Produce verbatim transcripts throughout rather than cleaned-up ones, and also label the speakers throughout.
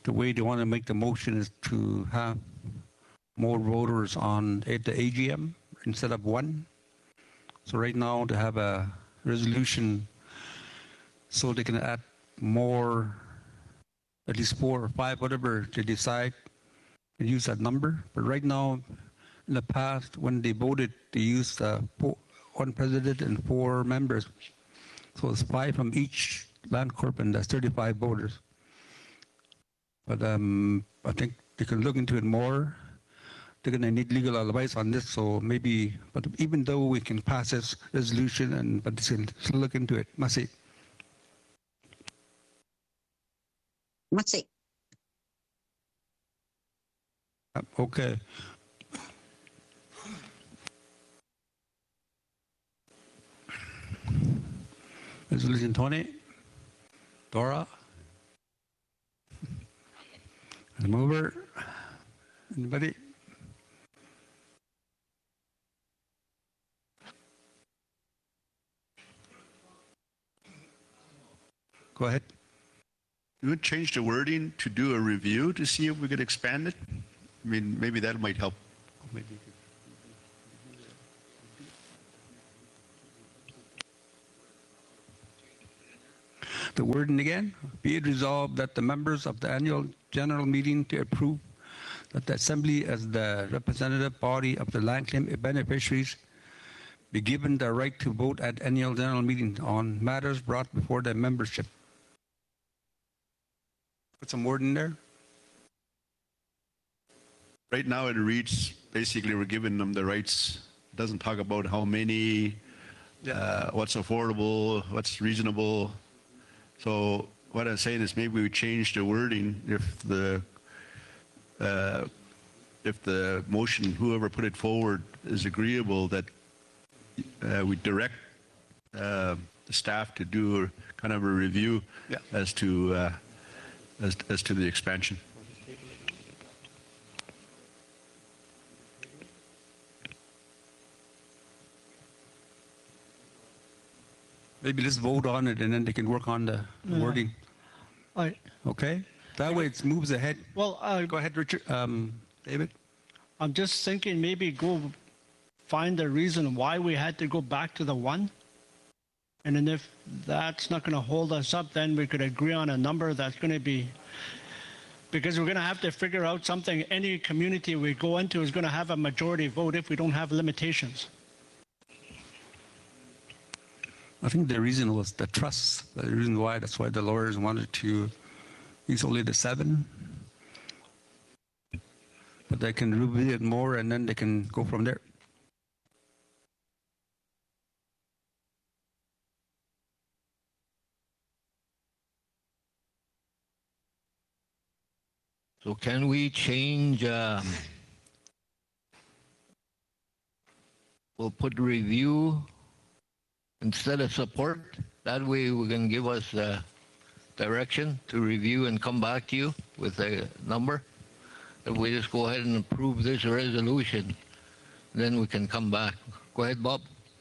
Speaker 1: the way they want to make the motion is to have more voters on at the A G M instead of one. So right now they have a resolution so they can add more, at least four or five, whatever they decide, and use that number. But right now, in the past, when they voted, they used uh, four, one president and four members. So it's five from each land corp, and that's thirty-five voters. But um, I think they can look into it more. They're going to need legal advice on this, so maybe, but even though we can pass this resolution, and but they can still look into it. Masi.
Speaker 2: Masi.
Speaker 1: Okay. Resolution twenty. Dora. The mover. Anybody? Go ahead.
Speaker 3: You would change the wording to do a review to see if we could expand it? I mean, maybe that might help. Maybe.
Speaker 1: The wording again. Be it resolved that the members of the annual general meeting to approve that the Assembly as the representative body of the land claim beneficiaries be given the right to vote at annual general meeting on matters brought before the membership. Put some word in there.
Speaker 3: Right now it reads, basically we're giving them the rights. It doesn't talk about how many, yeah. uh, what's affordable, what's reasonable. So what I'm saying is maybe we change the wording if the uh, if the motion, whoever put it forward, is agreeable, that uh, we direct uh, the staff to do a, kind of a review yeah. as to uh, as as to the expansion.
Speaker 1: Maybe let's vote on it and then they can work on the yeah. wording.
Speaker 4: I,
Speaker 1: okay? That way it moves ahead.
Speaker 4: Well, uh,
Speaker 1: go ahead, Richard. Um, David?
Speaker 4: I'm just thinking maybe go find the reason why we had to go back to the one. And then if that's not going to hold us up, then we could agree on a number that's going to be, because we're going to have to figure out something. Any community we go into is going to have a majority vote if we don't have limitations.
Speaker 1: I think the reason was the trust. The reason why, that's why the lawyers wanted to use only the seven. But they can review it more and then they can go from there.
Speaker 5: So can we change, um, we'll put review instead of support? That way we can give us uh, direction to review and come back to you with a number. If we just go ahead and approve this resolution, then we can come back. Go ahead, Bob.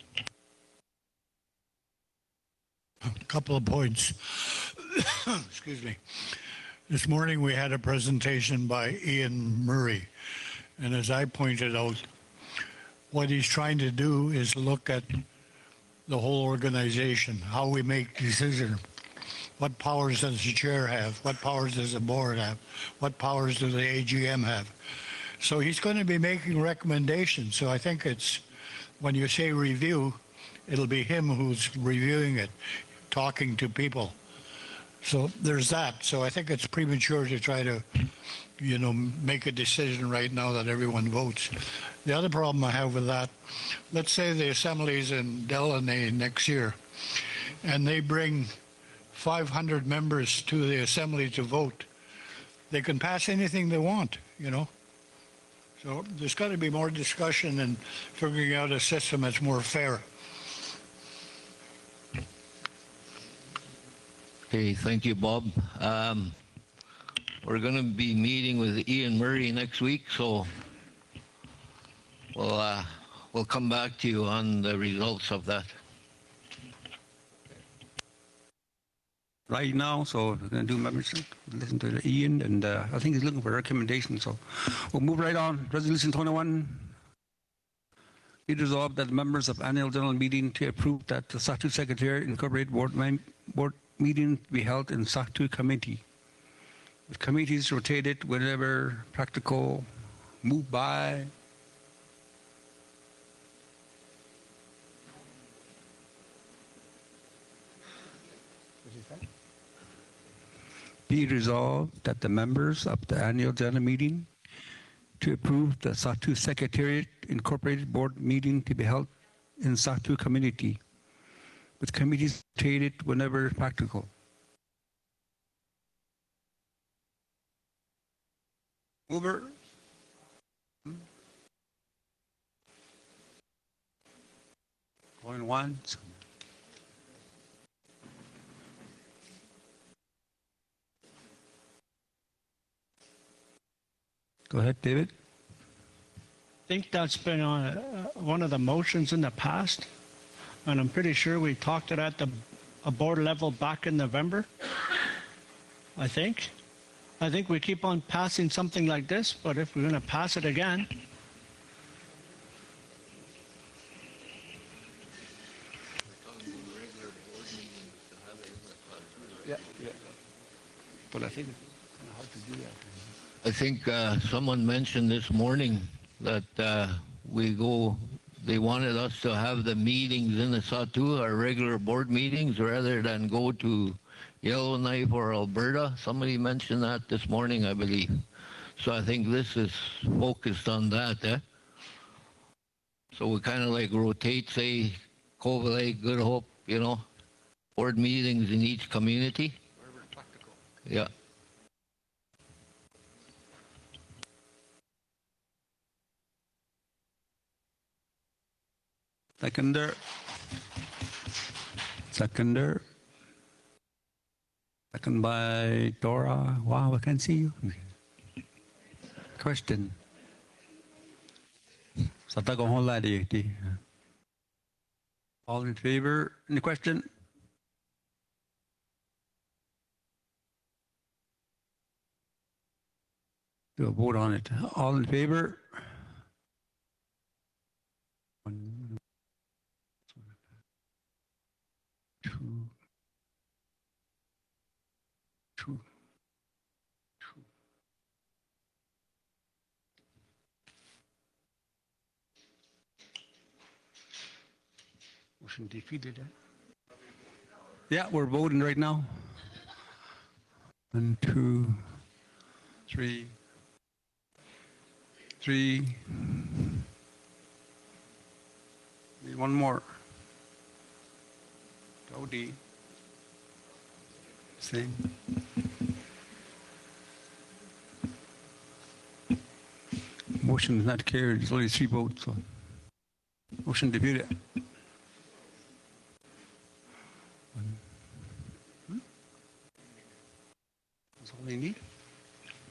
Speaker 6: A couple of points. Excuse me. This morning we had a presentation by Ian Murray, and as I pointed out, what he's trying to do is look at the whole organization, how we make decisions. What powers does the chair have? What powers does the board have? What powers does the A G M have? So he's going to be making recommendations. So I think it's, when you say review, it'll be him who's reviewing it, talking to people. So there's that. So I think it's premature to try to, you know, make a decision right now that everyone votes. The other problem I have with that, let's say the assembly's in Delaney next year, and they bring five hundred members to the assembly to vote. They can pass anything they want, you know. So there's got to be more discussion and figuring out a system that's more fair.
Speaker 5: Okay, thank you, Bob. Um, we're going to be meeting with Ian Murray next week, so we'll, uh, we'll come back to you on the results of that.
Speaker 1: right now, so we're going to do members, listen to Ian, and uh, I think he's looking for a recommendation. So we'll move right on. Resolution twenty-one. Be resolved that the members of annual general meeting to approve that the S A C T U Secretariat Incorporated board, board meeting be held in S A C T U committee. With committees rotated whenever practical, move by. Be resolved that the members of the annual general meeting to approve the S A C T U Secretariat Incorporated board meeting to be held in S A C T U community, with committees rotated whenever practical. Mover. Going once. Go ahead, David.
Speaker 4: I think that's been on uh, one of the motions in the past, and I'm pretty sure we talked it at the a board level back in November. I think. I think we keep on passing something like this, but if we're going to pass it again,
Speaker 1: yeah, yeah. But I think it's kind of hard to do that.
Speaker 5: I think uh, someone mentioned this morning that uh, we go, they wanted us to have the meetings in the S A T U, our regular board meetings, rather than go to Yellowknife or Alberta. Somebody mentioned that this morning, I believe. So I think this is focused on that, eh? So we kind of like rotate, say, Cove Lake, Good Hope, you know, board meetings in each community.
Speaker 1: Wherever practical.
Speaker 5: Yeah.
Speaker 1: Seconder. Seconder. Second by Dora. Wow, I can't see you. Question. All in favor? Any question? Do a vote on it. All in favor? One, two, two, two. Motion defeated. Eh? Yeah, we're voting right now. One, two, three, three. Need one more. Cody. Same. Motion is not carried. There's only three votes. So motion defeated. One. Hmm? That's all they need.